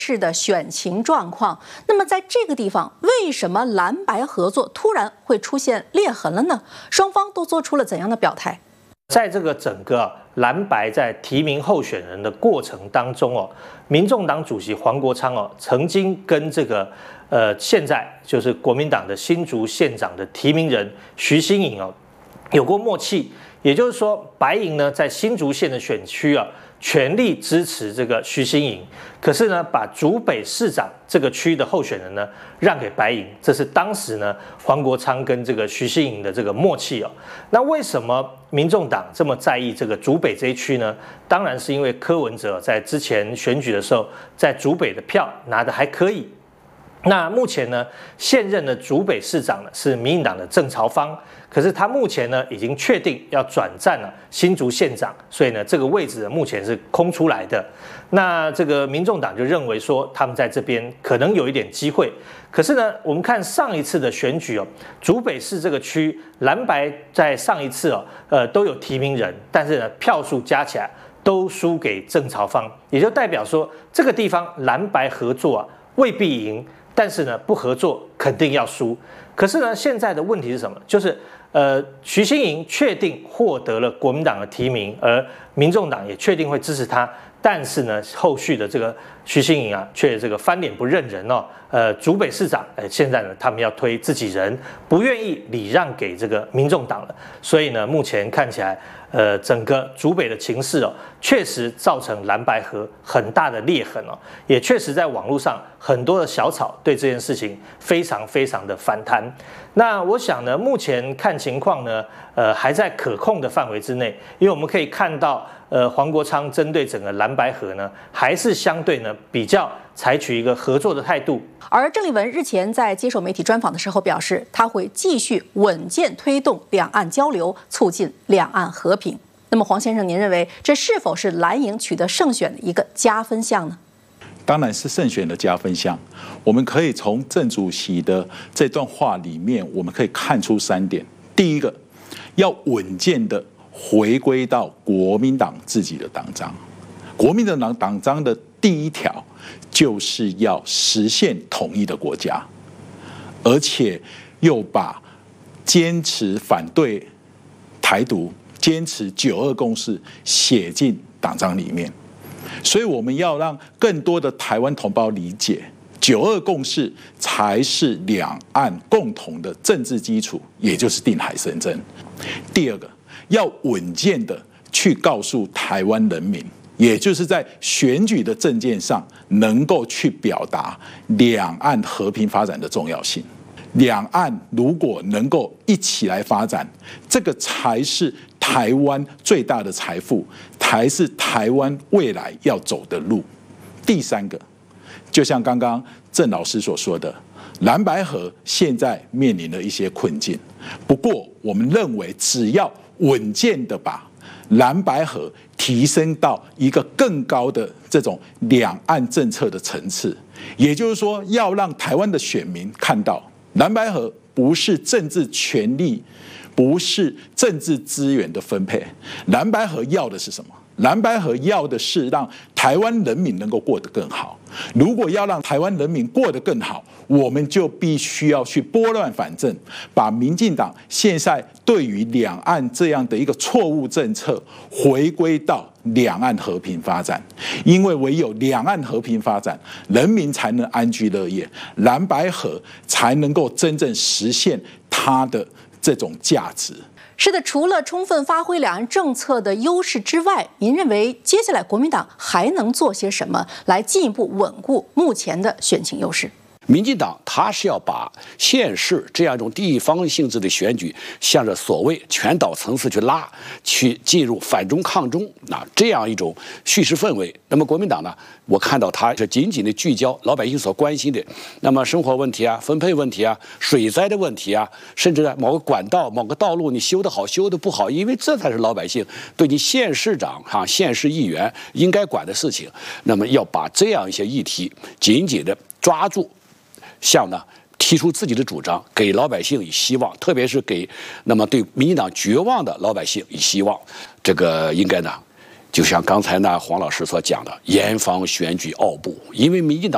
市的选情状况。那么在这个地方，为什么蓝白合作突然会出现裂痕了呢？双方都做出了怎样的表态？ 在这个整个蓝白在提名候选人的过程当中民众党主席黄国昌曾经跟这个现在就是国民党的新竹县长的提名人徐新颖有过默契，也就是说白营呢在新竹县的选区全力支持这个徐新颖，可是呢，把竹北市长这个区的候选人呢让给白营，这是当时呢黄国昌跟这个徐新颖的这个默契那为什么民众党这么在意这个竹北这一区呢？当然是因为柯文哲在之前选举的时候，在竹北的票拿得还可以。那目前呢，现任的竹北市长呢是民进党的郑朝芳，可是他目前呢已经确定要转战了新竹县长，所以呢这个位置呢目前是空出来的。那这个民众党就认为说他们在这边可能有一点机会，可是呢我们看上一次的选举竹北市这个区蓝白在上一次都有提名人，但是呢票数加起来都输给郑朝芳，也就代表说这个地方蓝白合作未必赢。但是呢，不合作肯定要输。可是呢，现在的问题是什么？就是徐新颖确定获得了国民党的提名，而民众党也确定会支持他。但是呢，后续的这个徐新颖却这个翻脸不认人竹北市长现在呢，他们要推自己人，不愿意礼让给这个民众党了。所以呢，目前看起来整个竹北的情势确实造成蓝白合很大的裂痕也确实在网络上很多的小草对这件事情非常非常的反弹。那我想呢，目前看情况呢，还在可控的范围之内，因为我们可以看到黄国昌针对整个蓝白合呢，还是相对呢比较采取一个合作的态度。 而郑丽文日前在接受媒体专访的时候表示，他会继续稳健推动两岸交流，促进两岸和平。那么黄先生，您认为这是否是蓝营取得胜选的一个加分项呢？ 当然是胜选的加分项。我们可以从郑主席的这段话里面，我们可以看出3点。第一个，要稳健的回归到国民党自己的党章。国民党党章的第1条就是要实现统一的国家，而且又把坚持反对台独、坚持9·2共识写进党章里面。所以我们要让更多的台湾同胞理解，9·2共识才是两岸共同的政治基础，也就是定海神针。第二个，要稳健的去告诉台湾人民，也就是在选举的政见上能够去表达两岸和平发展的重要性。两岸如果能够一起来发展，这个才是台湾最大的财富，才是台湾未来要走的路。第3个，就像刚刚郑老师所说的，蓝白合现在面临了一些困境，不过我们认为只要稳健的把蓝白合提升到一个更高的这种两岸政策的层次，也就是说要让台湾的选民看到蓝白合不是政治权力，不是政治资源的分配，蓝白合要的是什么？蓝白合要的是让台湾人民能够过得更好。如果要让台湾人民过得更好，我们就必须要去拨乱反正，把民进党现在对于两岸这样的一个错误政策回归到两岸和平发展。因为唯有两岸和平发展，人民才能安居乐业，蓝白合才能够真正实现它的这种价值。 是的，除了充分发挥两岸政策的优势之外，您认为接下来国民党还能做些什么来进一步稳固目前的选情优势？ 民进党他是要把县市这样一种地方性质的选举，向着所谓全岛层次去拉，去进入反中抗中这样一种叙事氛围。那么国民党呢，我看到他是紧紧的聚焦老百姓所关心的，那么生活问题分配问题水灾的问题甚至某个管道、某个道路你修得好、修得不好，因为这才是老百姓对你县市长、县市议员应该管的事情。那么要把这样一些议题紧紧的抓住。提出自己的主张，给老百姓以希望，特别是给那么对民进党绝望的老百姓以希望。这个应该呢，就像刚才黄老师所讲的，严防选举奥步，因为民进党